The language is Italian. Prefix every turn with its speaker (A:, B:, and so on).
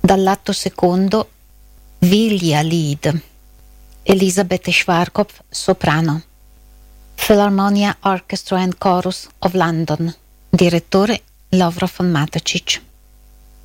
A: Dall'atto secondo Vilja Lied, Elisabeth Schwarzkopf soprano, Philharmonia Orchestra and Chorus of London, direttore Lovro von Matočić.